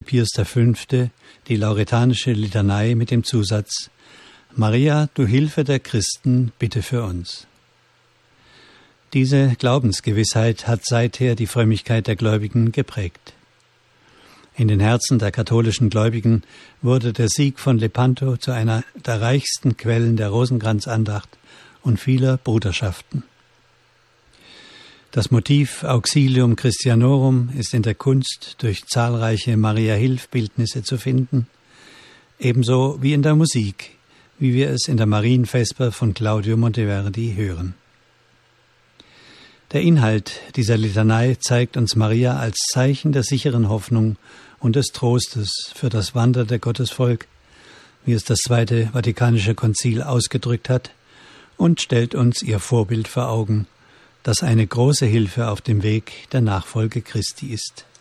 Pius V. die lauretanische Litanei mit dem Zusatz: Maria, du Hilfe der Christen, bitte für uns. Diese Glaubensgewissheit hat seither die Frömmigkeit der Gläubigen geprägt. In den Herzen der katholischen Gläubigen wurde der Sieg von Lepanto zu einer der reichsten Quellen der Rosenkranzandacht und vieler Bruderschaften. Das Motiv Auxilium Christianorum ist in der Kunst durch zahlreiche Maria-Hilf-Bildnisse zu finden, ebenso wie in der Musik, wie wir es in der Marienvesper von Claudio Monteverdi hören. Der Inhalt dieser Litanei zeigt uns Maria als Zeichen der sicheren Hoffnung und des Trostes für das wandernde Gottesvolk, wie es das Zweite Vatikanische Konzil ausgedrückt hat, und stellt uns ihr Vorbild vor Augen, das eine große Hilfe auf dem Weg der Nachfolge Christi ist.